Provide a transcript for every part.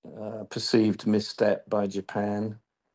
perceived misstep by Japan,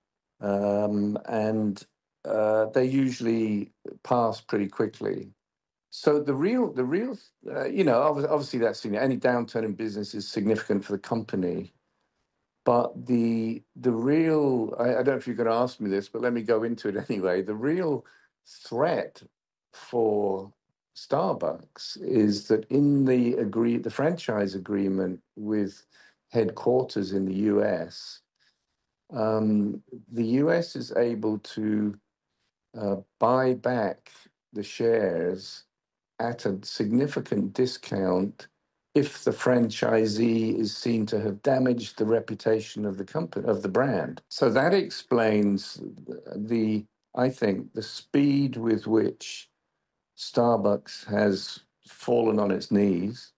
and they usually pass pretty quickly. So obviously that's any downturn in business is significant for the company. But the real, I don't know if you're going to ask me this, but let me go into it anyway. The real threat for Starbucks is that in the franchise agreement with headquarters in the US, the US is able to buy back the shares at a significant discount if the franchisee is seen to have damaged the reputation of the company, of the brand. So that explains I think, the speed with which Starbucks has fallen on its knees,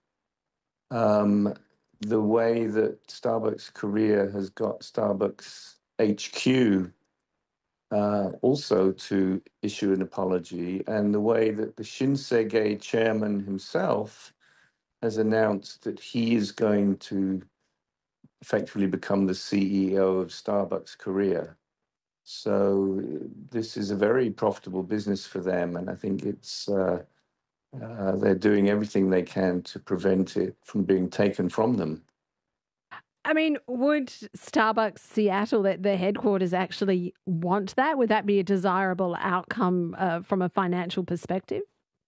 the way that Starbucks Korea has got Starbucks HQ also to issue an apology, and the way that the Shinsegae chairman himself has announced that he is going to effectively become the CEO of Starbucks Korea. So this is a very profitable business for them, and I think they're doing everything they can to prevent it from being taken from them. I mean, would Starbucks Seattle, the headquarters, actually want that? Would that be a desirable outcome from a financial perspective?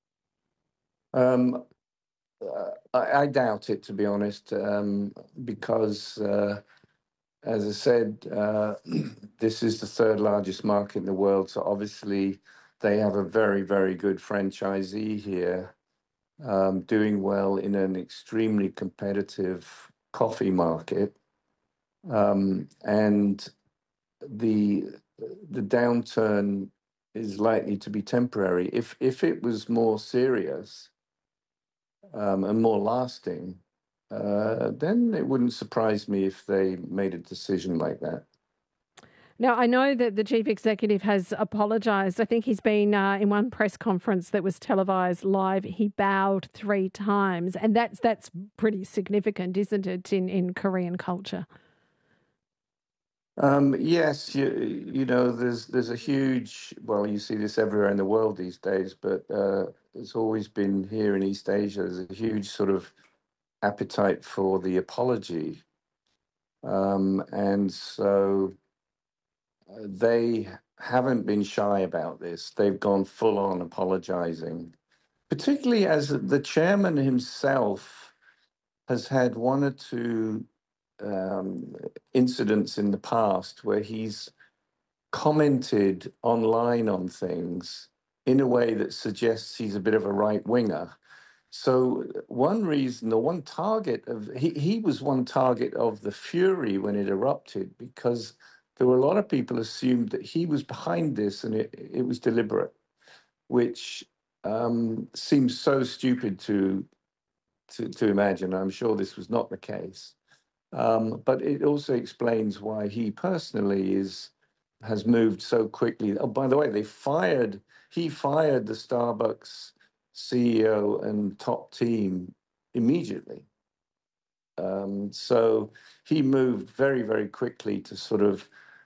I doubt it, to be honest, because, as I said, this is the third largest market in the world. So obviously, they have a very, very good franchisee here, doing well in an extremely competitive coffee market. And the downturn is likely to be temporary. If it was more serious and more lasting, then it wouldn't surprise me if they made a decision like that. Now, I know that the chief executive has apologised. I think he's been in one press conference that was televised live. He bowed 3 times, and that's pretty significant, isn't it, in Korean culture? Yes, there's a huge, well, you see this everywhere in the world these days, but it's always been here in East Asia. There's a huge sort of appetite for the apology. And so they haven't been shy about this. They've gone full on apologizing, particularly as the chairman himself has had 1 or 2 incidents in the past where he's commented online on things in a way that suggests he's a bit of a right winger. So one reason, or one target of he was one target of the fury when it erupted, because there were a lot of people assumed that he was behind this and it was deliberate, which seems so stupid to imagine. I'm sure this was not the case. But it also explains why he personally has moved so quickly. Oh, by the way, he fired the Starbucks CEO and top team immediately. So he moved very, very quickly to sort of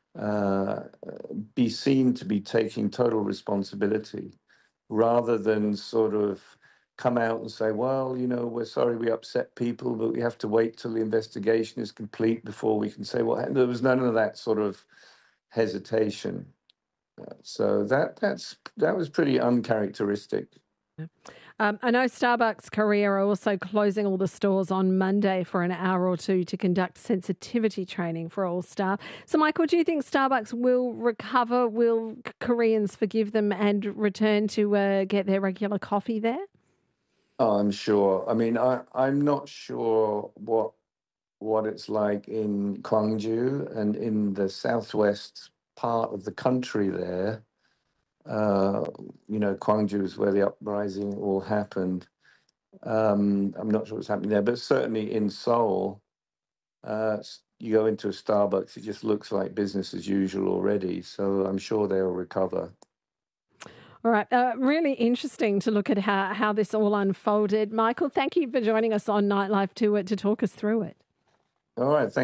be seen to be taking total responsibility, rather than sort of come out and say, well, we're sorry we upset people, but we have to wait till the investigation is complete before we can say what happened. There was none of that sort of hesitation. So that was pretty uncharacteristic. I know Starbucks Korea are also closing all the stores on Monday for an hour or 2 to conduct sensitivity training for all staff. So, Michael, do you think Starbucks will recover? Will Koreans forgive them and return to get their regular coffee there? Oh, I'm sure. I mean, I'm not sure what it's like in Gwangju and in the southwest part of the country there. Gwangju is where the uprising all happened. I'm not sure what's happening there, but certainly in Seoul, you go into a Starbucks, it just looks like business as usual already. So I'm sure they'll recover. All right. Really interesting to look at how this all unfolded. Michael, thank you for joining us on Nightlife to talk us through it. All right. Thank